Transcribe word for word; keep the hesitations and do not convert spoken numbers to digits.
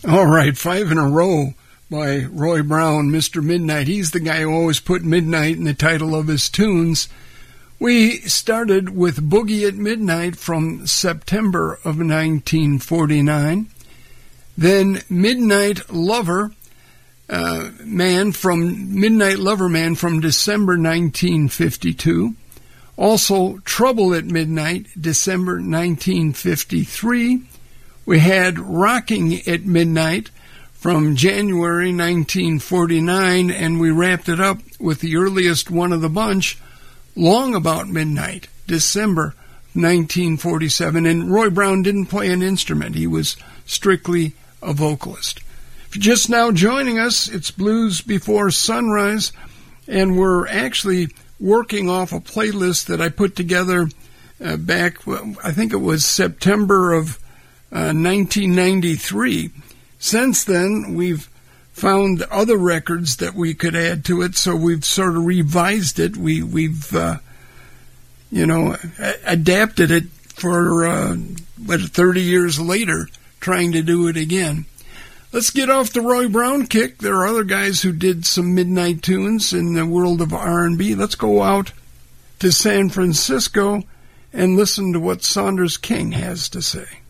All right, five in a row by Roy Brown, Mister Midnight. He's the guy who always put midnight in the title of his tunes. We started with Boogie at Midnight from September of nineteen forty-nine. Then Midnight Lover uh, Man from Midnight Lover Man from December nineteen fifty-two. Also Trouble at Midnight, December nineteen fifty-three. We had Rocking at Midnight from January nineteen forty-nine, and we wrapped it up with the earliest one of the bunch, Long About Midnight, December nineteen forty-seven. And Roy Brown didn't play an instrument. He was strictly a vocalist. If you're just now joining us, it's Blues Before Sunrise, and we're actually working off a playlist that I put together uh, back, I think it was September of uh, nineteen ninety-three. Since then, we've found other records that we could add to it, so we've sort of revised it. We, we've, uh, you know, adapted it for, uh, what, thirty years later, trying to do it again. Let's get off the Roy Brown kick. There are other guys who did some midnight tunes in the world of R and B. Let's go out to San Francisco and listen to what Saunders King has to say.